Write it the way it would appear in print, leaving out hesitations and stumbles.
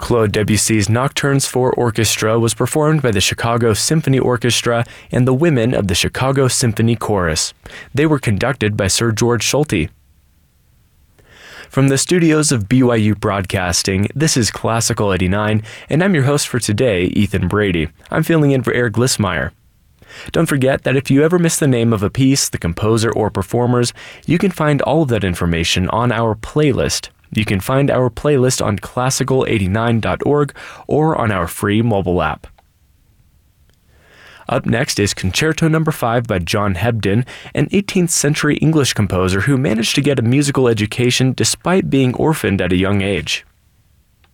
Claude Debussy's Nocturnes for Orchestra was performed by the Chicago Symphony Orchestra and the women of the Chicago Symphony Chorus. They were conducted by Sir George Solti. From the studios of BYU Broadcasting, this is Classical 89, and I'm your host for today, Ethan Brady. I'm filling in for Eric Glissmeyer. Don't forget that if you ever miss the name of a piece, the composer, or performers, you can find all of that information on our playlist. You can find our playlist on classical89.org or on our free mobile app. Up next is Concerto No. 5 by John Hebden, an 18th century English composer who managed to get a musical education despite being orphaned at a young age.